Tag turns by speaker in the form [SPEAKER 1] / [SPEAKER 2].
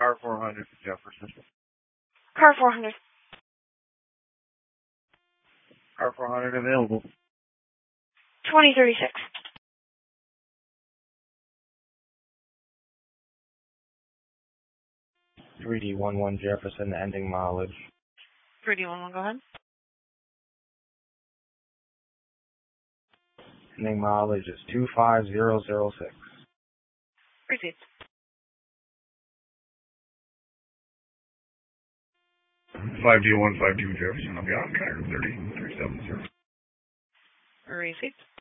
[SPEAKER 1] Car 400 Jefferson.
[SPEAKER 2] Car 400.
[SPEAKER 1] Car 400 available.
[SPEAKER 2] 2036.
[SPEAKER 1] 3D11 Jefferson, ending mileage.
[SPEAKER 2] 3D11, go ahead.
[SPEAKER 1] Ending mileage is 25006.
[SPEAKER 2] Proceed.
[SPEAKER 3] 5D152 Jefferson, I'll be on track 30370.
[SPEAKER 2] Receipt.